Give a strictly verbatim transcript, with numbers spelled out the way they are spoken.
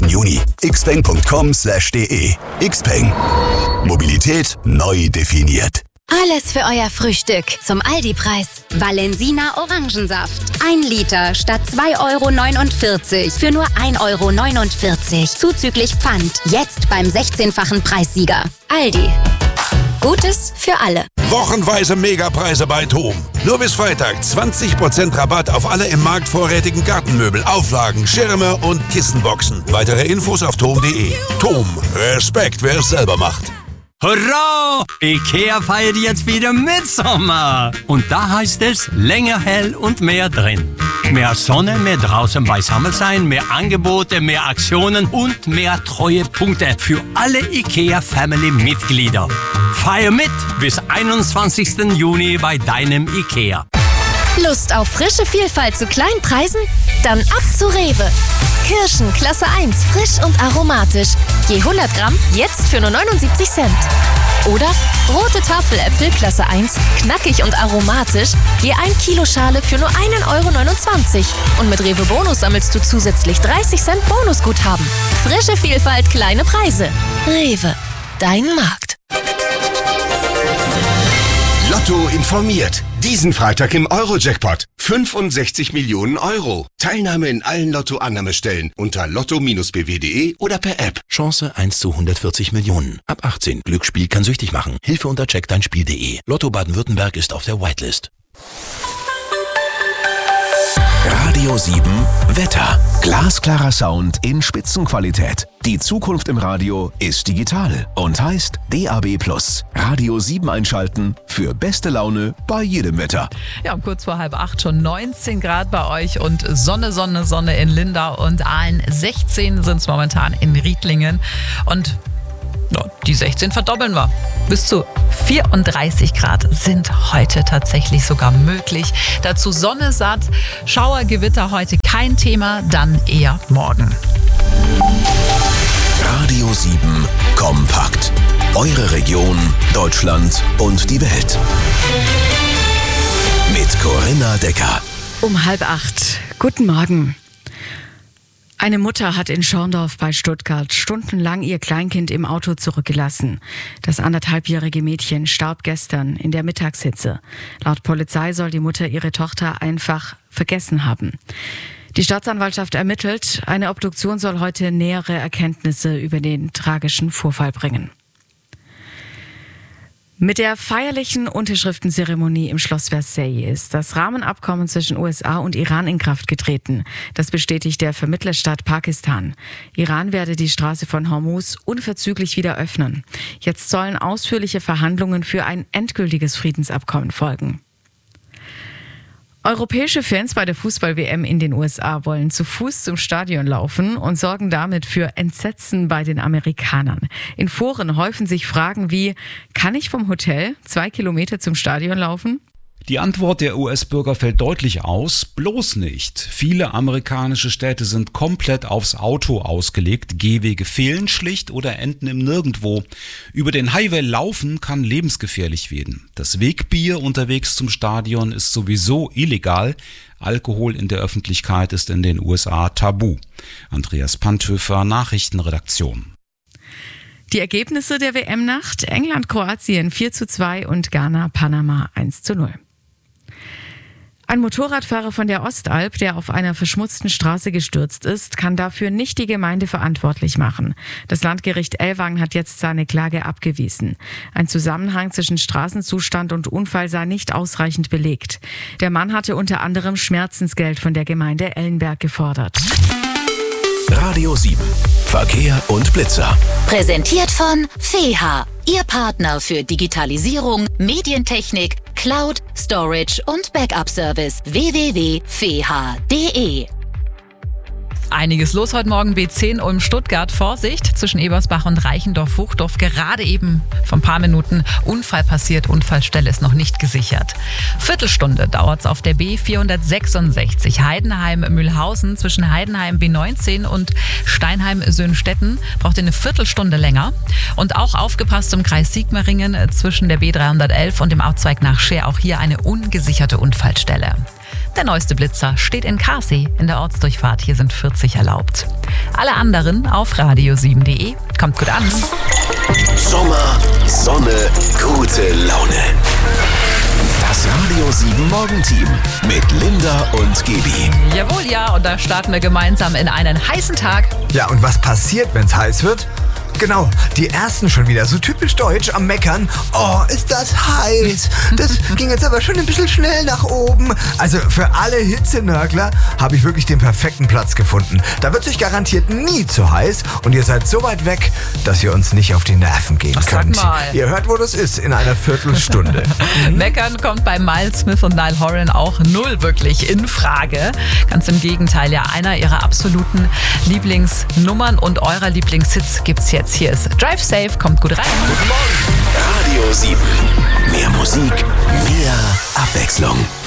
einundzwanzigsten Juni. xpeng punkt com slash de. Xpeng. Mobilität neu definiert. Alles für euer Frühstück zum Aldi-Preis. Valensina Orangensaft. Ein Liter statt zwei Euro neunundvierzig für nur ein Euro neunundvierzig. Zuzüglich Pfand. Jetzt beim sechzehnfachen Preissieger. Aldi. Gutes für alle. Wochenweise Megapreise bei TOM. Nur bis Freitag zwanzig Prozent Rabatt auf alle im Markt vorrätigen Gartenmöbel, Auflagen, Schirme und Kissenboxen. Weitere Infos auf tom punkt de. TOM. Respekt, wer es selber macht. Hurra! IKEA feiert jetzt wieder Mitsommer. Und da heißt es länger hell und mehr drin. Mehr Sonne, mehr draußen beisammen sein, mehr Angebote, mehr Aktionen und mehr Treuepunkte für alle IKEA-Family-Mitglieder. Feier mit bis einundzwanzigsten Juni bei deinem IKEA. Lust auf frische Vielfalt zu kleinen Preisen? Dann ab zu Rewe. Kirschen Klasse eins, frisch und aromatisch. Je hundert Gramm jetzt für nur neunundsiebzig Cent. Oder rote Tafeläpfel Klasse eins, knackig und aromatisch. Je ein Kilo Schale für nur einen Euro neunundzwanzig. Und mit Rewe Bonus sammelst du zusätzlich dreißig Cent Bonusguthaben. Frische Vielfalt, kleine Preise. Rewe, dein Markt. Lotto informiert. Diesen Freitag im Euro-Jackpot. fünfundsechzig Millionen Euro. Teilnahme in allen Lotto-Annahmestellen unter lotto Bindestrich b w punkt de oder per App. Chance eins zu hundertvierzig Millionen. Ab achtzehn. Glücksspiel kann süchtig machen. Hilfe unter check dein Spiel punkt de. Lotto Baden-Württemberg ist auf der Whitelist. Radio sieben Wetter. Glasklarer Sound in Spitzenqualität. Die Zukunft im Radio ist digital und heißt D A B plus. Radio sieben einschalten für beste Laune bei jedem Wetter. Ja, um kurz vor halb acht schon neunzehn Grad bei euch und Sonne, Sonne, Sonne in Lindau und Aalen. sechzehn sind es momentan in Riedlingen und ja, die sechzehn verdoppeln wir. Bis zu vierunddreißig Grad sind heute tatsächlich sogar möglich. Dazu Sonne satt, Schauergewitter heute kein Thema, dann eher morgen. Radio sieben kompakt. Eure Region, Deutschland und die Welt. Mit Corinna Decker. Um halb acht. Guten Morgen. Eine Mutter hat in Schorndorf bei Stuttgart stundenlang ihr Kleinkind im Auto zurückgelassen. Das anderthalbjährige Mädchen starb gestern in der Mittagshitze. Laut Polizei soll die Mutter ihre Tochter einfach vergessen haben. Die Staatsanwaltschaft ermittelt. Eine Obduktion soll heute nähere Erkenntnisse über den tragischen Vorfall bringen. Mit der feierlichen Unterschriftenzeremonie im Schloss Versailles ist das Rahmenabkommen zwischen U S A und Iran in Kraft getreten. Das bestätigt der Vermittlerstaat Pakistan. Iran werde die Straße von Hormuz unverzüglich wieder öffnen. Jetzt sollen ausführliche Verhandlungen für ein endgültiges Friedensabkommen folgen. Europäische Fans bei der Fußball-W M in den U S A wollen zu Fuß zum Stadion laufen und sorgen damit für Entsetzen bei den Amerikanern. In Foren häufen sich Fragen wie: Kann ich vom Hotel zwei Kilometer zum Stadion laufen? Die Antwort der U S-Bürger fällt deutlich aus: bloß nicht. Viele amerikanische Städte sind komplett aufs Auto ausgelegt. Gehwege fehlen schlicht oder enden im Nirgendwo. Über den Highway laufen kann lebensgefährlich werden. Das Wegbier unterwegs zum Stadion ist sowieso illegal. Alkohol in der Öffentlichkeit ist in den U S A tabu. Andreas Panthöfer, Nachrichtenredaktion. Die Ergebnisse der W M-Nacht: England, Kroatien vier zu zwei und Ghana, Panama eins zu null. Ein Motorradfahrer von der Ostalb, der auf einer verschmutzten Straße gestürzt ist, kann dafür nicht die Gemeinde verantwortlich machen. Das Landgericht Ellwangen hat jetzt seine Klage abgewiesen. Ein Zusammenhang zwischen Straßenzustand und Unfall sei nicht ausreichend belegt. Der Mann hatte unter anderem Schmerzensgeld von der Gemeinde Ellenberg gefordert. Radio sieben. Verkehr und Blitzer. Präsentiert von F E H, Ihr Partner für Digitalisierung, Medientechnik, Cloud, Storage und Backup-Service. w w w punkt f e h punkt d e. Einiges los heute Morgen. B zehn Ulm Stuttgart. Vorsicht zwischen Ebersbach und Reichendorf-Buchdorf. Gerade eben vor ein paar Minuten Unfall passiert. Unfallstelle ist noch nicht gesichert. Viertelstunde dauert es auf der B vierhundertsechsundsechzig. Heidenheim-Mühlhausen zwischen Heidenheim B neunzehn und Steinheim-Söhnstetten. Braucht ihr eine Viertelstunde länger. Und auch aufgepasst im Kreis Sigmaringen zwischen der B dreihundertelf und dem Abzweig nach Scheer. Auch hier eine ungesicherte Unfallstelle. Der neueste Blitzer steht in Karsee in der Ortsdurchfahrt. Hier sind vierzig erlaubt. Alle anderen auf radio sieben punkt de. Kommt gut an. Sommer, Sonne, gute Laune. Das Radio sieben Morgenteam mit Linda und Gaby. Jawohl, ja, und da starten wir gemeinsam in einen heißen Tag. Ja, und was passiert, wenn es heiß wird? Genau, die ersten schon wieder, so typisch deutsch, am Meckern. Oh, ist das heiß. Das ging jetzt aber schon ein bisschen schnell nach oben. Also für alle Hitzenörgler habe ich wirklich den perfekten Platz gefunden. Da wird es euch garantiert nie zu heiß und ihr seid so weit weg, dass ihr uns nicht auf die Nerven gehen Ach, könnt. sag mal. Ihr hört, wo das ist, in einer Viertelstunde. Meckern kommt bei Miles Smith und Niall Horan auch null wirklich in Frage. Ganz im Gegenteil, ja, einer ihrer absoluten Lieblingsnummern und eurer Lieblingshits gibt's jetzt. Hier ist Drive Safe, kommt gut rein. Guten Morgen. Radio sieben. Mehr Musik, mehr Abwechslung.